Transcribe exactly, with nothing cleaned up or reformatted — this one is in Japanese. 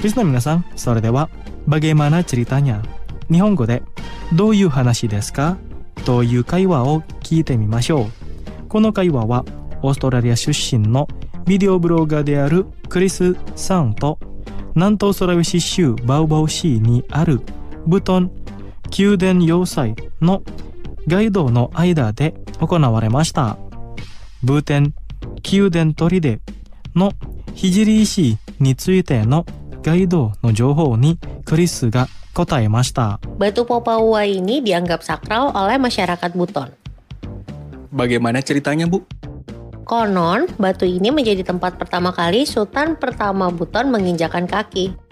リスナー皆さん、それではbagaimana ceritanya? 日本語でどういう話ですかという会話を聞いてみましょう。この会話はオーストラリア出身のビデオブロガーであるクリスさんと南東ソラウェシ州バウバウ市にあるブトン宮殿要塞のガイドの間で行われました。ブテン宮殿砦の聖石についてのガイドの情報にクリスが答えました。 Batu Popawua ini dianggap sakral oleh masyarakat Buton. Bagaimana ceritanya, Bu? Konon, batu ini menjadi tempat pertama kali Sultan pertama Buton menginjakan kaki.